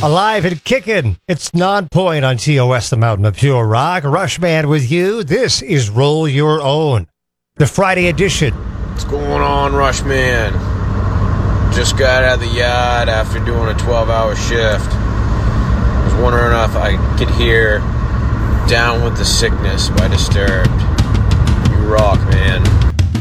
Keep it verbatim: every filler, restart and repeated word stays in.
Alive and kicking. It's Non-Point on T O S, the Mountain of Pure Rock. Rushman with you. This is Roll Your Own, the Friday edition. What's going on, Rushman? Just got out of the yard after doing a twelve-hour shift. I was wondering if I could hear Down with the Sickness by Disturbed. You rock, man.